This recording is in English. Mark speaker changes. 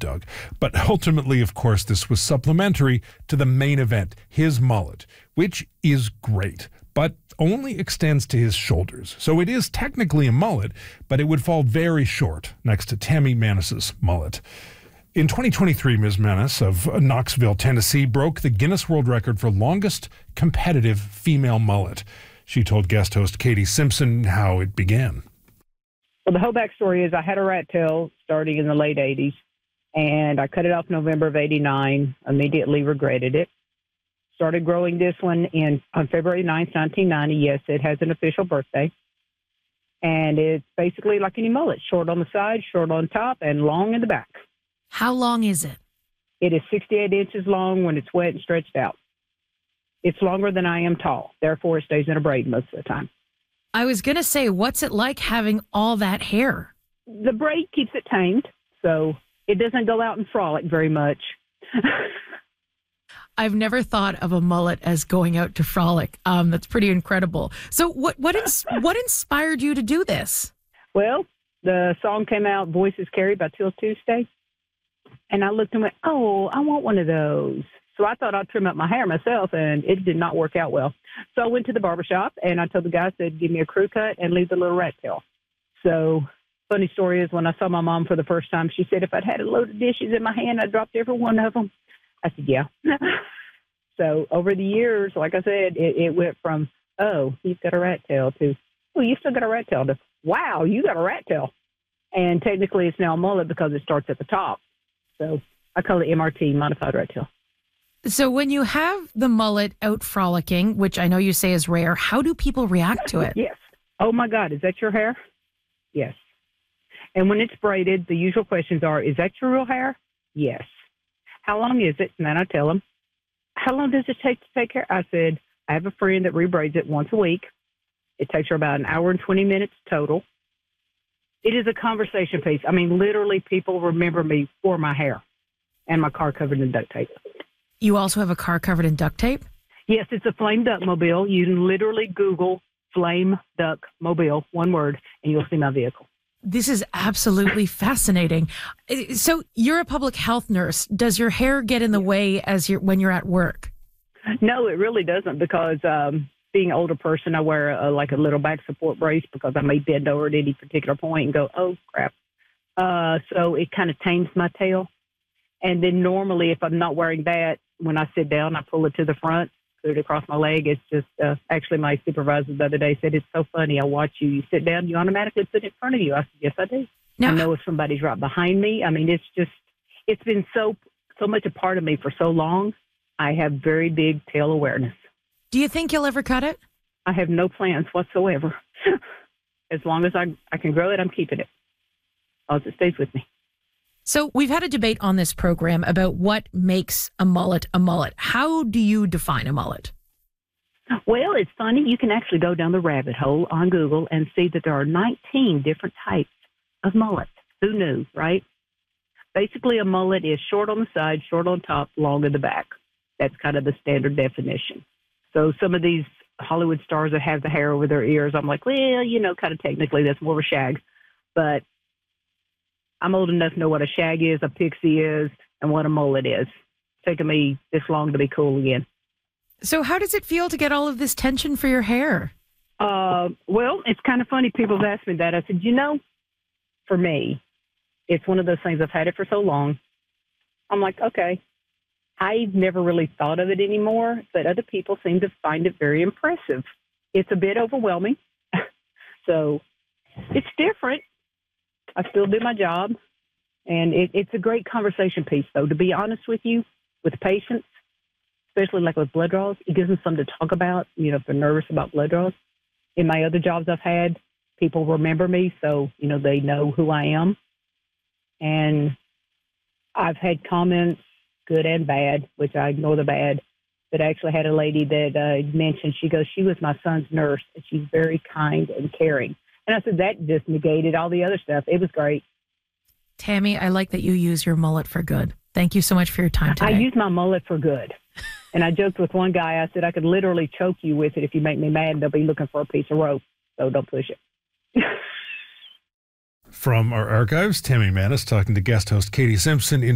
Speaker 1: Doug. But ultimately, of course, this was supplementary to the main event, his mullet, which is great, but only extends to his shoulders. So it is technically a mullet, but it would fall very short next to Tammy Mannis's mullet. In 2023, Ms. Mannis of Knoxville, Tennessee, broke the Guinness World Record for longest competitive female mullet. She told guest host Katie Simpson how it began.
Speaker 2: Well, the whole backstory is I had a rat tail starting in the late 80s, and I cut it off November of 89, immediately regretted it. Started growing this one on February 9th, 1990. Yes, it has an official birthday. And it's basically like any mullet, short on the side, short on top, and long in the back.
Speaker 3: How long is it?
Speaker 2: It is 68 inches long when it's wet and stretched out. It's longer than I am tall. Therefore, it stays in a braid most of the time.
Speaker 3: I was going to say, what's it like having all that hair?
Speaker 2: The braid keeps it tamed, so it doesn't go out and frolic very much.
Speaker 3: I've never thought of a mullet as going out to frolic. That's pretty incredible. So what inspired you to do this?
Speaker 2: Well, the song came out, Voices Carry by Till Tuesday. And I looked and went, oh, I want one of those. So I thought I'd trim up my hair myself, and it did not work out well. So I went to the barbershop, and I told the guy, I said, give me a crew cut and leave the little rat tail. So funny story is when I saw my mom for the first time, she said if I'd had a load of dishes in my hand, I'd dropped every one of them. I said, yeah. So over the years, like I said, it went from, oh, he's got a rat tail to, oh, you still got a rat tail to, wow, you got a rat tail. And technically it's now a mullet because it starts at the top. So I call it MRT, modified rat tail.
Speaker 3: So when you have the mullet out frolicking, which I know you say is rare, how do people react to it?
Speaker 2: Yes. Oh, my God, is that your hair? Yes. And when it's braided, the usual questions are, is that your real hair? Yes. How long is it? And then I tell them, how long does it take to take care? I said, I have a friend that rebraids it once a week. It takes her about an hour and 20 minutes total. It is a conversation piece. I mean, literally, people remember me for my hair and my car covered in duct tape.
Speaker 3: You also have a car covered in duct tape?
Speaker 2: Yes, it's a Flame Duck Mobile. You can literally Google Flame Duck Mobile, one word, and you'll see my vehicle.
Speaker 3: This is absolutely fascinating. So you're a public health nurse. Does your hair get in the way when you're at work?
Speaker 2: No, it really doesn't because being an older person, I wear a little back support brace because I may bend over at any particular point and go, oh, crap. So it kind of tames my tail. And then normally if I'm not wearing that, when I sit down, I pull it to the front, put it across my leg. It's just actually my supervisor the other day said, it's so funny. I watch you. You sit down, you automatically put it in front of you. I said, yes, I do. Now, I know if somebody's right behind me. I mean, it's been so much a part of me for so long. I have very big tail awareness.
Speaker 3: Do you think you'll ever cut it?
Speaker 2: I have no plans whatsoever. As long as I can grow it, I'm keeping it. As it stays with me.
Speaker 3: So we've had a debate on this program about what makes a mullet a mullet. How do you define a mullet?
Speaker 2: Well, it's funny. You can actually go down the rabbit hole on Google and see that there are 19 different types of mullets. Who knew, right? Basically, a mullet is short on the side, short on top, long in the back. That's kind of the standard definition. So some of these Hollywood stars that have the hair over their ears, I'm like, well, kind of technically that's more of a shag. But I'm old enough to know what a shag is, a pixie is, and what a mullet is. It's taken me this long to be cool again.
Speaker 3: So how does it feel to get all of this tension for your hair?
Speaker 2: Well, it's kind of funny. People have asked me that. I said, for me, it's one of those things. I've had it for so long. I'm like, okay. I've never really thought of it anymore, but other people seem to find it very impressive. It's a bit overwhelming. So it's different. I still do my job. And it's a great conversation piece, though, to be honest with you, with patients, especially like with blood draws. It gives them something to talk about, if they're nervous about blood draws. In my other jobs I've had, people remember me, so, they know who I am. And I've had comments, good and bad, which I ignore the bad, but I actually had a lady that mentioned, she goes, she was my son's nurse, and she's very kind and caring. And I said, that just negated all the other stuff. It was great.
Speaker 3: Tammy, I like that you use your mullet for good. Thank you so much for your time today.
Speaker 2: I use my mullet for good. And I joked with one guy, I said, I could literally choke you with it if you make me mad, and they'll be looking for a piece of rope. So don't push it.
Speaker 1: From our archives, Tammy Mannis talking to guest host Katie Simpson.